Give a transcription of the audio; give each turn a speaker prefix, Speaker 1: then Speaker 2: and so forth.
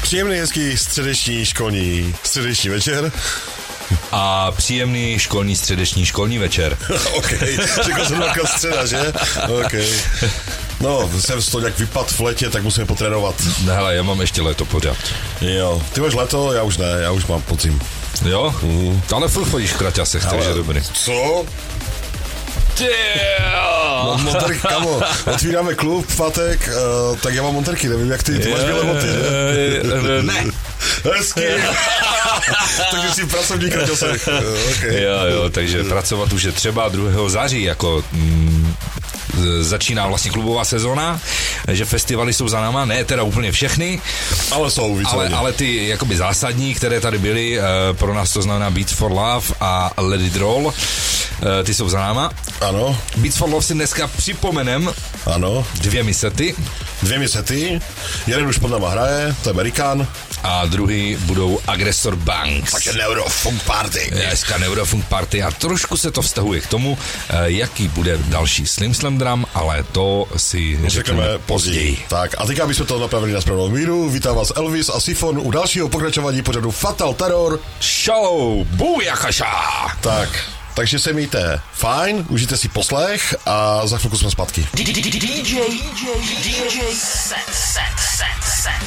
Speaker 1: Příjemný, hezký středeční večer.
Speaker 2: A příjemný školní večer.
Speaker 1: OK, řekl jsem dvakrát středa, že? OK. No, jsem to nějak vypad v letě, tak musíme potrénovat.
Speaker 2: Hele, já mám ještě léto pořád.
Speaker 1: Jo, ty máš léto, já už ne, já už mám podzim.
Speaker 2: Jo? Ale furt chodíš v kraťasech, takže dobrý.
Speaker 1: Co? Monterky, kamo, otvíráme klub v pátek, tak já mám monterky, nevím jak ty máš bílé boty, že?
Speaker 2: Ne.
Speaker 1: Hezky. Takže jsi pracovník na časech. Okay.
Speaker 2: Jo, takže pracovat už je třeba 2. září, jako začíná vlastně klubová sezona, že festivaly jsou za náma, ne teda úplně všechny,
Speaker 1: ale jsou víceméně.
Speaker 2: Ale ty jakoby zásadní, které tady byly, pro nás to znamená Beats for Love a Let It Roll, ty jsou za náma.
Speaker 1: Ano.
Speaker 2: Beats for Love si dneska připomenem.
Speaker 1: Ano.
Speaker 2: 2 sety. Jeden už pod náma hraje, to je Amerikán. A druhý budou Aggressor Banks.
Speaker 1: Takže Neurofunk Party.
Speaker 2: Dneska Neurofunk Party a trošku se to vztahuje k tomu, jaký bude další Slim Slam Drum, ale to si řekneme později.
Speaker 1: Tak a teďka bychom to napravili na správnou míru. Vítám vás Elvis a Sifon u dalšího pokračování pořadu Fatal Terror
Speaker 2: Show Booyakasha.
Speaker 1: Tak. Takže se mějte fajn, užijte si poslech a za chvilku jsme zpátky.
Speaker 3: DJ set.